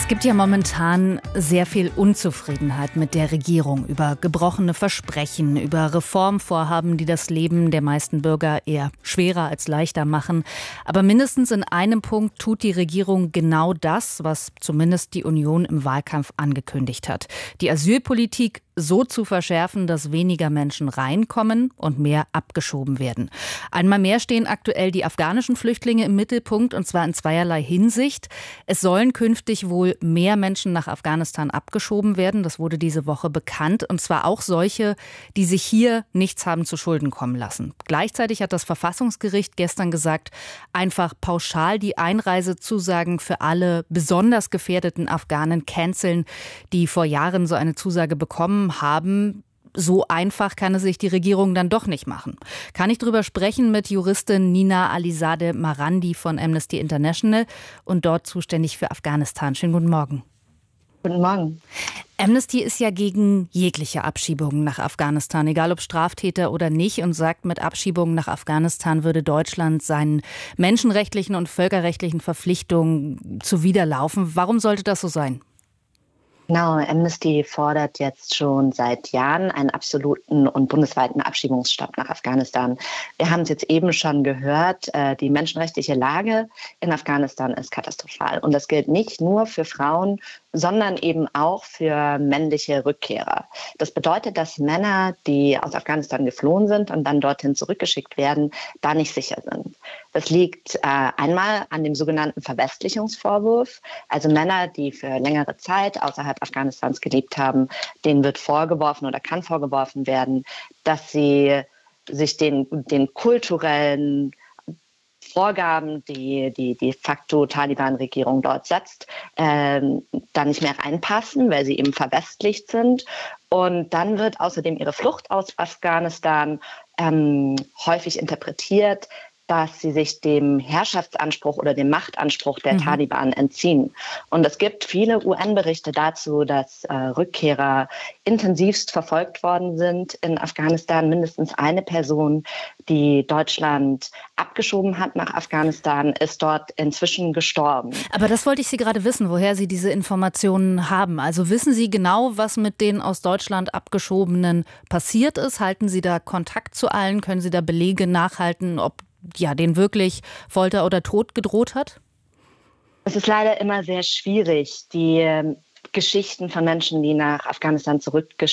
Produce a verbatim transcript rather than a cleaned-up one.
Es gibt ja momentan sehr viel Unzufriedenheit mit der Regierung über gebrochene Versprechen, über Reformvorhaben, die das Leben der meisten Bürger eher schwerer als leichter machen. Aber mindestens in einem Punkt tut die Regierung genau das, was zumindest die Union im Wahlkampf angekündigt hat. Die Asylpolitik so zu verschärfen, dass weniger Menschen reinkommen und mehr abgeschoben werden. Einmal mehr stehen aktuell die afghanischen Flüchtlinge im Mittelpunkt, und zwar in zweierlei Hinsicht. Es sollen künftig wohl mehr Menschen nach Afghanistan abgeschoben werden. Das wurde diese Woche bekannt. Und zwar auch solche, die sich hier nichts haben zu Schulden kommen lassen. Gleichzeitig hat das Verfassungsgericht gestern gesagt, einfach pauschal die Einreisezusagen für alle besonders gefährdeten Afghanen canceln, die vor Jahren so eine Zusage bekommen haben. So einfach kann es sich die Regierung dann doch nicht machen. Kann ich darüber sprechen mit Juristin Nina Alizadeh Marandi von Amnesty International und dort zuständig für Afghanistan. Schönen guten Morgen. Guten Morgen. Amnesty ist ja gegen jegliche Abschiebungen nach Afghanistan, egal ob Straftäter oder nicht, und sagt, mit Abschiebungen nach Afghanistan würde Deutschland seinen menschenrechtlichen und völkerrechtlichen Verpflichtungen zuwiderlaufen. Warum sollte das so sein? Genau, Amnesty fordert jetzt schon seit Jahren einen absoluten und bundesweiten Abschiebungsstopp nach Afghanistan. Wir haben es jetzt eben schon gehört, die menschenrechtliche Lage in Afghanistan ist katastrophal. Und das gilt nicht nur für Frauen, sondern eben auch für männliche Rückkehrer. Das bedeutet, dass Männer, die aus Afghanistan geflohen sind und dann dorthin zurückgeschickt werden, da nicht sicher sind. Das liegt äh, einmal an dem sogenannten Verwestlichungsvorwurf. Also Männer, die für längere Zeit außerhalb Afghanistans gelebt haben, denen wird vorgeworfen oder kann vorgeworfen werden, dass sie sich den, den kulturellen Vorgaben, die die de facto Taliban-Regierung dort setzt, ähm, da nicht mehr reinpassen, weil sie eben verwestlicht sind. Und dann wird außerdem ihre Flucht aus Afghanistan ähm, häufig interpretiert, dass sie sich dem Herrschaftsanspruch oder dem Machtanspruch der mhm. Taliban entziehen. Und es gibt viele U N-Berichte dazu, dass äh, Rückkehrer intensivst verfolgt worden sind in Afghanistan. Mindestens eine Person, die Deutschland abgeschoben hat nach Afghanistan, ist dort inzwischen gestorben. Aber das wollte ich Sie gerade wissen, woher Sie diese Informationen haben. Also wissen Sie genau, was mit den aus Deutschland Abgeschobenen passiert ist? Halten Sie da Kontakt zu allen? Können Sie da Belege nachhalten, ob ja, denen wirklich Folter oder Tod gedroht hat? Es ist leider immer sehr schwierig, die äh, Geschichten von Menschen, die nach Afghanistan zurückgeschickt